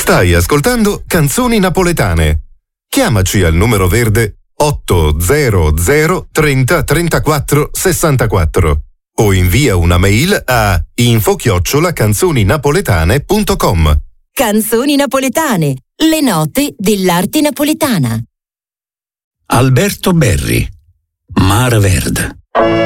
Stai ascoltando Canzoni Napoletane. Chiamaci al numero verde 800 30 34 64 o invia una mail a info@canzoninapoletane.com. Canzoni Napoletane, le note dell'arte napoletana. Alberto Berri, Mar Verde.